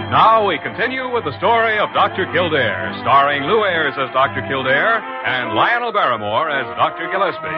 Now we continue with the story of Dr. Kildare, starring Lou Ayres as Dr. Kildare and Lionel Barrymore as Dr. Gillespie.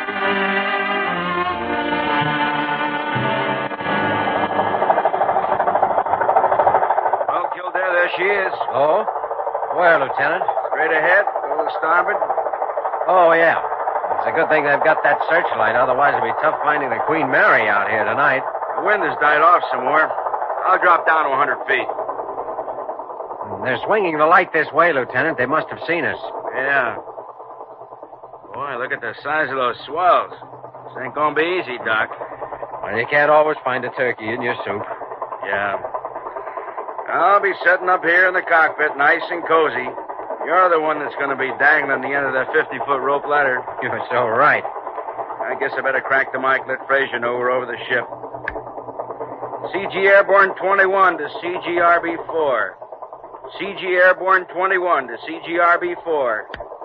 Well, Kildare, there she is. Oh? Where, Lieutenant? Straight ahead, go to starboard. Oh, yeah. It's a good thing they've got that searchlight. Otherwise, it'd be tough finding the Queen Mary out here tonight. The wind has died off some more. I'll drop down to 100 feet. They're swinging the light this way, Lieutenant. They must have seen us. Yeah. Boy, look at the size of those swells. This ain't gonna be easy, Doc. Well, you can't always find a turkey in your soup. Yeah. I'll be sitting up here in the cockpit, nice and cozy. You're the one that's gonna be dangling the end of that 50-foot rope ladder. You're so right. I guess I better crack the mic, let Frazier know we're over the ship. CG Airborne 21 to CGRB-4. CG Airborne 21 to CGRB-4.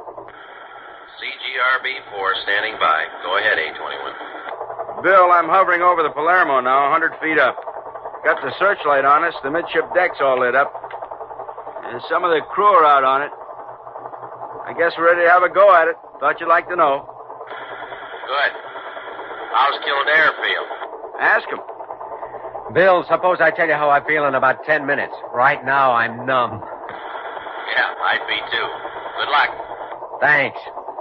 CGRB-4 standing by. Go ahead, A-21. Bill, I'm hovering over the Palermo now, 100 feet up. Got the searchlight on us. The midship deck's all lit up. And some of the crew are out on it. I guess we're ready to have a go at it. Thought you'd like to know. Good. How's Kildare feel? Ask him. Bill, suppose I tell you how I feel in about 10 minutes. Right now, I'm numb. Yeah, I'd be too. Good luck. Thanks.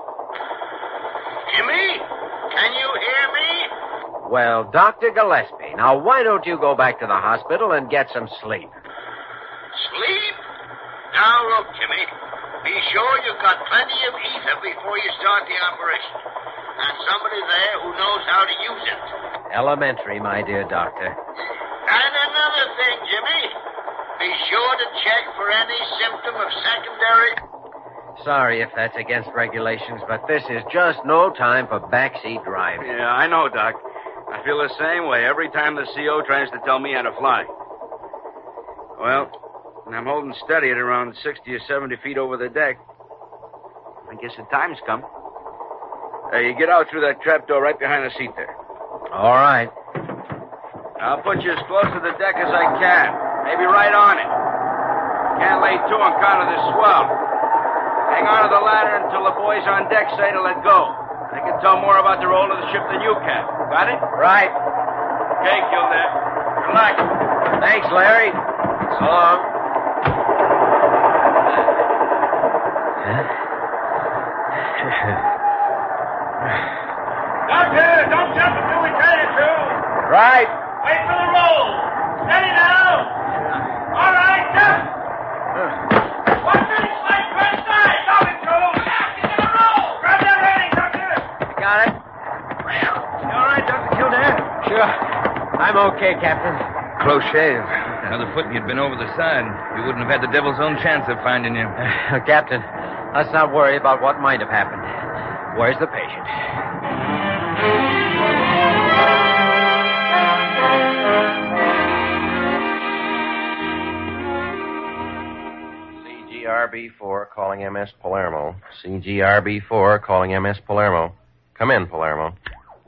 Jimmy, can you hear me? Well, Dr. Gillespie, now why don't you go back to the hospital and get some sleep? Sleep? Now, look, Jimmy. Be sure you've got plenty of ether before you start the operation. And somebody there who knows how to use it. Elementary, my dear doctor. And another thing, Jimmy. Be sure to check for any symptom of secondary... Sorry if that's against regulations, but this is just no time for backseat driving. Yeah, I know, Doc. I feel the same way every time the CO tries to tell me how to fly. Well, I'm holding steady at around 60 or 70 feet over the deck. I guess the time's come. You get out through that trapdoor right behind the seat there. All right. I'll put you as close to the deck as I can. Maybe right on it. Can't lay to on account of the swell. Hang on to the ladder until the boys on deck say to let go. They can tell more about the roll of the ship than you can. Got it? Right. Okay, Kildare. Good luck. Thanks, Larry. So long. Doctor, don't jump until we tell you to. Right. Wait for the roll. Steady now. All right, jump. 1 minute slide to the side. Stop it, Joe. Yeah, get in a roll. Grab that railing, Doctor. Got it. You all right, Dr. Kildare? Sure. I'm okay, Captain. Close shave. Another foot and you'd been over the side. You wouldn't have had the devil's own chance of finding you. Captain, let's not worry about what might have happened. Where's the patient? CGRB-4 calling MS Palermo. CGRB-4 calling MS Palermo. Come in, Palermo.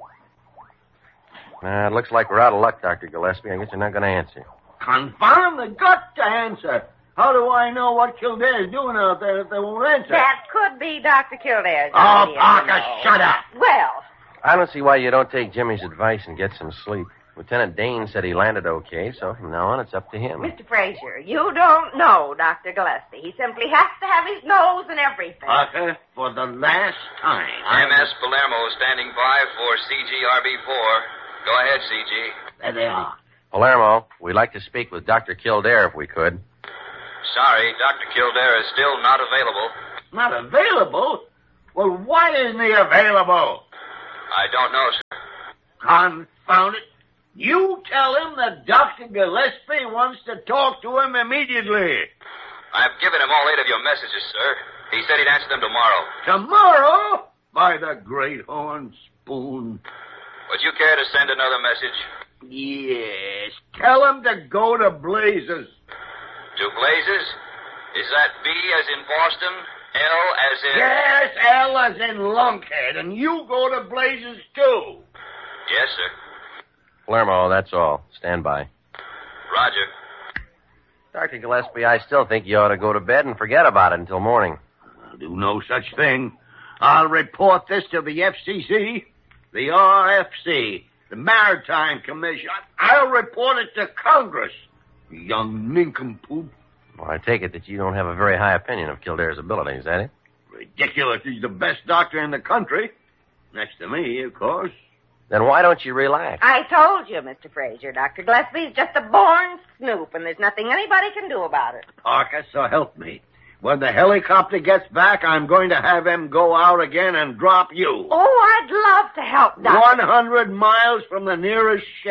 It looks like we're out of luck, Dr. Gillespie. I guess you're not going to answer. Confound the got to answer. How do I know what Kildare's doing out there if they won't answer? That could be Dr. Kildare's Oh, idea, Parker, you know. shut up. Well, I don't see why you don't take Jimmy's advice and get some sleep. Lieutenant Dane said he landed okay, so from now on it's up to him. Mr. Frazier, you don't know Dr. Gillespie. He simply has to have his nose and everything. Parker, for the last time. IMS Palermo standing by for CGRB-4. Go ahead, CG. There they are. Palermo, we'd like to speak with Dr. Kildare if we could. Sorry, Dr. Kildare is still not available. Not available? Well, why isn't he available? I don't know, sir. Confound it. You tell him that Dr. Gillespie wants to talk to him immediately. I've given him all 8 of your messages, sir. He said he'd answer them tomorrow. Tomorrow? By the great horn spoon. Would you care to send another message? Yes. Tell him to go to blazes. To Blazes? Is that B as in Boston? L as in... Yes, L as in lunkhead. And you go to blazes, too. Yes, sir. Palermo, that's all. Stand by. Roger. Dr. Gillespie, I still think you ought to go to bed and forget about it until morning. I'll do no such thing. I'll report this to the FCC, the RFC, the Maritime Commission. I'll report it to Congress. Young nincompoop. Well, I take it that you don't have a very high opinion of Kildare's ability, is that it? Ridiculous. He's the best doctor in the country. Next to me, of course. Then why don't you relax? I told you, Mr. Fraser, Dr. Gillespie's just a born snoop, and there's nothing anybody can do about it. Parker, so help me. When the helicopter gets back, I'm going to have him go out again and drop you. Oh, I'd love to help, Doctor. 100 miles from the nearest ship.